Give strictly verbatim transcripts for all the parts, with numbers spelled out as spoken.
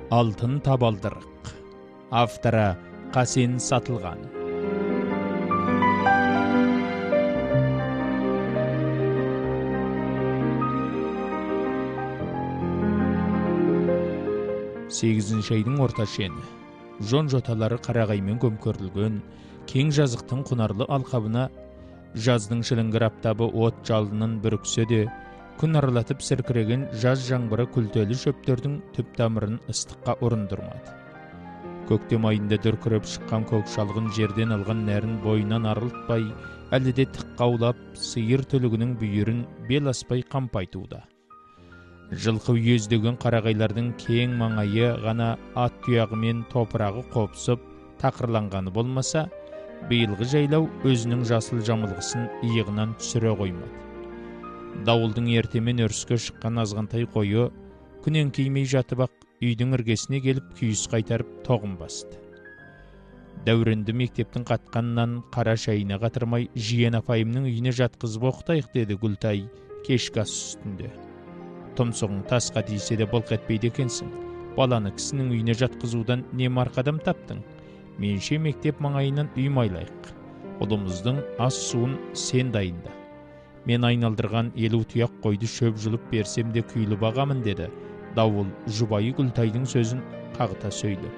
Алтын табалдырық. Авторы Қасен Сатылған. Сегізінші айдың орта шені. Жон жоталары қарағаймен көмкөрілген, кең жазықтың құнарлы алқабына жаздың шіліңгір аптабы от жалынын бүріксе де, күн аралатып сіркіреген жаз жаңбыры күлтелі шөптердің түп тамырын ыстыққа ұрындырмады. Көктем айында дүркіреп шыққан көк шалғын жерден алған нәрін бойынан арылтпай, әлі де тік қаулап, сиыр түлігінің бүйірін бел аспай қампайтуда. Жылқы үйездеген қарағайлардың кең маңайы ғана ат тұяғымен топырағы қопсып, тақырланғаны болмаса, биылғы жайлау өзінің жасыл жамылғысын иығынан түсіре қоймады. Дауылдың ертемен өріске шыққан азғантай қойы, күнен кеймей жатып ақ үйдің іргесіне келіп күйіс қайтарып тоғын басты. Дәуренді мектептің қатқанынан қара шайына қатырмай, жиен апайымның үйіне жатқызып оқытайық деді Гүлтай кешкі ас үстінде. Тұмсығың тасқа тисе де былқ етпейді екенсің. Баланы кісінің үйіне жатқызудан не марқадам таптың? Менше мектеп маңайынан үй майлайық. Ұлымыздың ас суын сен дайында. Мен айналдырған елу тұяқ қойды шөп жұлып берсем де күйлі бағамын деді. Дауыл жұбайы Гүлтайдың сөзін қағыта сөйлеп.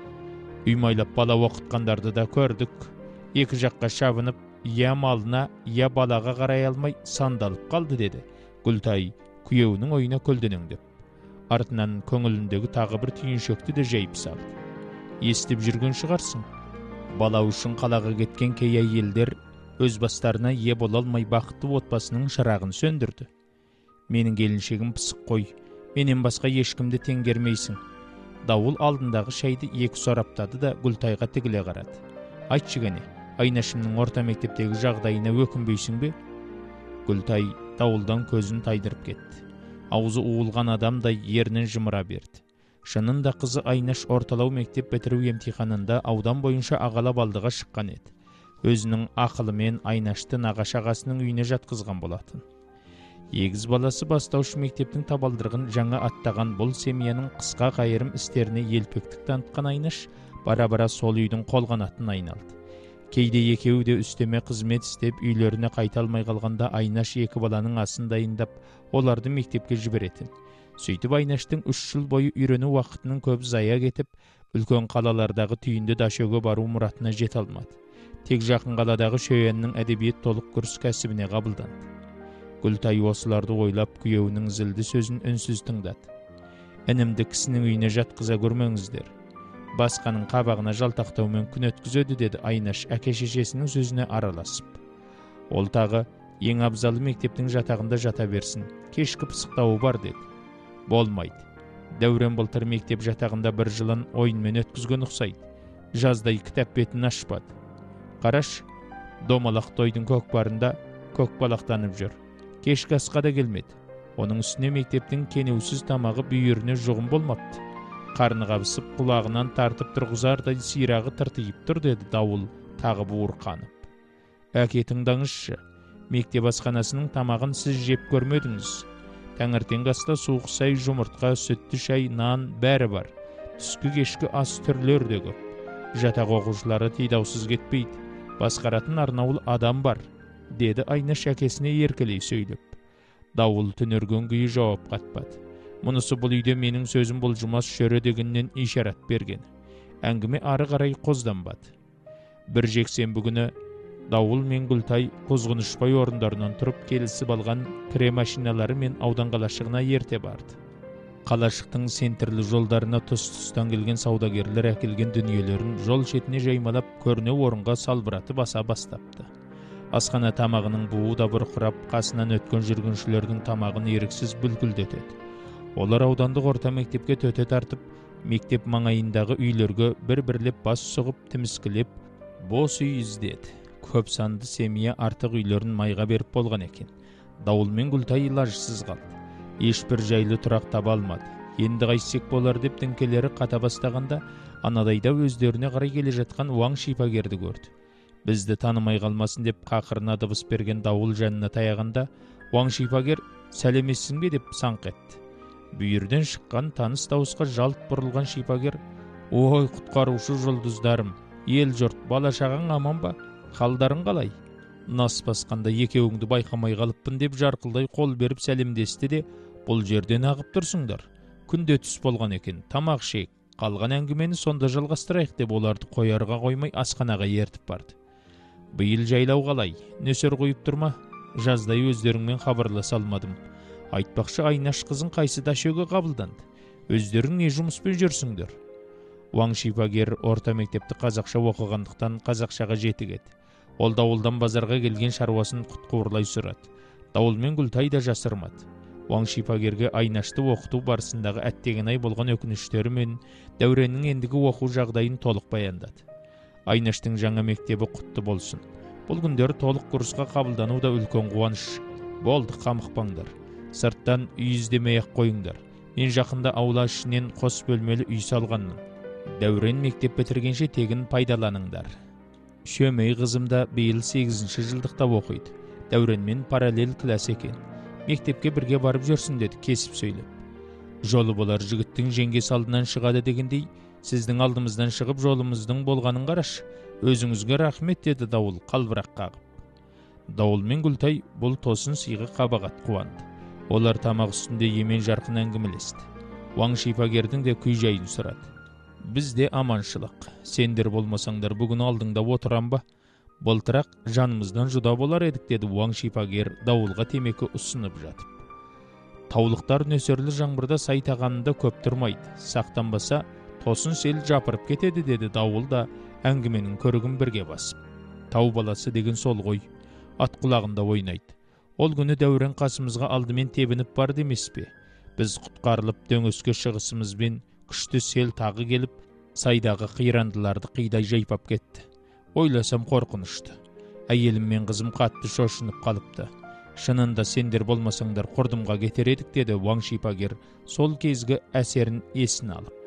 Үй майлап бала оқытқандарды да көрдік. Екі жаққа шабынып, я малына, я балаға қарай алмай сандалып қалды деді. Гүлтай күйеуінің ойына көлденеңдеп. Артынан көңіліндегі тағы бір түйіншекті де жайып салды. Естіп жүрген шығарсың. Бала үшін қалаға кеткен кей әйелдер өз бастарына ие бола алмай бақытты отбасының шырағын сөндірді. Менің келіншегім пысық қой, менен басқа ешкімді теңгермейсің. Дауыл алдындағы шайды екі сораптады да Гүлтайға тігіле қарады. Айтшы кәне, Айнашымның орта мектептегі жағдайына өкінбейсің бе? Гүлтай дауылдан көзін тайдырып кетті. Аузы уылған адамдай ернін жымыра берді. Шынында қызы Айнаш орталау мектеп бітіру емтиханында аудан бойынша ағалап алдыға шыққан еді. Өзінің ақылымен Айнашты нағашы ағасының үйіне жатқызған болатын. Егіз баласы бастаушы мектептің табалдырығын жаңа аттаған бұл семьяның қысқа қайырым істеріне елпектік танытқан Айнаш бара-бара сол үйдің қолғанатын айналды. Кейде екеуі де үстеме қызмет істеп үйлеріне қайта алмай қалғанда Айнаш екі баланың асын дайындап, оларды мектепке жіберетін. Сөйтіп Айнаштың үш жыл бойы үйрену уақытының көп зая кетіп, үлкен қалалардағы түйінді дашөге бару мұратына жете алмады. Тек жақын қаладағы Шөйеннің әдебиет толық курс кәсібіне қабылданды. Гүлтай осыларды ойлап күйеуінің зілді сөзін үнсіз тыңдады. Інімді кісінің үйіне жатқыза көрмеңіздер. Басқаның қабағына жалтақтаумен күн өткізеді деді Айнаш әке-шешесінің сөзіне араласып. Ол тағы ең абзалы мектептің жатағында жата берсін, кешкі пысықтауы бар деді. Болмайды. Дәурен былтыр мектеп жатағында бір жылын ойынмен өткізген ұқсайды. Жаздай кітап бетін ашпады. Қараш, домалақ тойдың көкпарында көкбалақтанып жүр. Кешкі асқа да келмеді. Оның үстіне мектептің кенеусіз тамағы бүйіріне жұғым болмапты. Қарны қабысып, құлағынан тартып тұрғызардай сирағы тыртиып тұр деді Дауыл тағы буырқанып. Әке тыңдаңызшы, мектеп асханасының тамағын сіз жеп көрмедіңіз. Таңертеңгі аста суық сай, жұмыртқа, сүтті шай, нан бәрі бар. Түскі кешкі ас түрлер де көп. Жатақ оқушылары тидаусыз кетпейді. Басқаратын арнаулы адам бар, деді Айнаш әкесіне еркелей сөйлеп. Дауыл түнерген күйі жауап қатпады. Мұнысы бұл үйде менің сөзім бұлжымас шөре дегеннен ишарат берген. Әңгіме ары қарай қозданбады. Бір жексенбі күні Дауыл мен Гүлтай қозғынышпай орындарынан тұрып келісіп алған кіре машиналары мен аудан қалашығына ерте барды. Қалашықтың сентрлі жолдарына тұс-тұстан келген саудагерлер әкелген дүниелерін жол шетіне жаймалап көріне орынға салбыратып аса бастапты. Асхана тамағының буы да бұрқырап, қасынан өткен жүргіншілердің тамағын еріксіз бүлкілдетеді. Олар аудандық орта мектепке төте тартып, мектеп маңайындағы үйлерге бір-бірлеп бас сұғып, тіміскілеп, бос үй іздеді. Көп санды семья артық үйлерін майға беріп болған екен. Дауыл мен Гүлтай илажсыз қалды. Ешбір жайлы тұрақ таба алмады. Енді қайсек болар деп діңкелері қата бастағанда, анадайда өздеріне қарай келе жатқан уаң шипагерді көрді. Бізді танымай қалмасын деп қақырына дыбыс берген Дауыл жанына таяғанда, уаң шипагер сәлемессің бе деп саңқ етті. Бүйірден шыққан таныс дауысқа жалт бұрылған шипагер: «Ой, құтқарушы жұлдыздарым, ел жұрт, бала шағаң аман ба? Қалдарың қалай?» Нас басқанда екеуіңді байқамай қалыппын деп жарқылдай қол беріп сәлемдесті де: «Бұл жерден ағып тұрсыңдар. Күнде түс болған екен, тамақ ішейік, қалған әңгімені сонда жалғастырайық» деп оларды қоярға қоймай асханаға ертіп барды. «Биыл жайлау қалай? Нөсер қойып тұрма? Жаздай өздеріңмен хабарласа алмадым. Айтпақшы, Айнаш қызың қайсы дашөге қабылданды? Өздерің не жұмыспен жүрсіңдер?» Уаң шипагер орта мектепті қазақша оқығандықтан қазақшаға жетік еді. Ол Дауылдан базарға келген шаруасын құтқуырлай сұрады. Дауыл мен Гүлтай да жасырмады. Уаң шипагерге Айнашты оқыту барысындағы әттеген-ай болған өкініштері мен Дәуреннің ендігі оқу жағдайын толық баяндады. Айнаштың жаңа мектебі құтты болсын. Бұл күндері толық курсқа қабылдану да үлкен қуаныш. Болды, қамықпаңдар. Сырттан үй іздемей-ақ қойыңдар. Мен жақында аула ішінен қос бөлмелі үй салғанмын. Дәурен мектеп бітіргенше тегін пайдаланыңдар. Шөмей қызым да биыл сегізінші жылдықта оқиды. Дәуренмен параллель класс екен. Мектепке бірге барып жүрсін деді кесіп сөйлеп. Жолы болар жігіттің жеңгесі алдынан шығады дегендей, сіздің алдымыздан шығып жолымыздың болғанын қараш. Өзіңізге рахмет деді Дауыл қалбырақ қағып. Дауыл мен Гүлтай бұл тосын сыйға қабағат қуанды. Олар тамақ үстінде емен жарқын әңгімелесті. Уаң шипагердің де күй жайын сұрады. «Бізде аманшылық. Сендер болмасаңдар бүгін алдыңда отырам ба? Былтырақ жанымыздан жұда болар едік» деді Уаң шипагер Дауылға темекі ұсынып жатып. «Таулықтар нөсерлі жаңбырда сайтағанында көп тұрмайды. Сақтанбаса тосын сел жапырып кетеді» деді Дауыл да әңгіменің көрігін бірге басып. «Тау баласы деген сол ғой. Ат құлағында ойнайды. Ол күні Дәурен қасымызға алдымен тебініп барды емес пе? Біз құтқарылып дөңеске шығысымызбен күшті сел тағы келіп, сайдағы қирандыларды қидай жайпап кетті. Ойласам қорқынышты. Әйелім мен қызым қатты шошынып қалыпты. Шынында сендер болмасаңдар құрдымға кетер едік» деді Уаң шипагер сол кезгі әсерін есіне алып.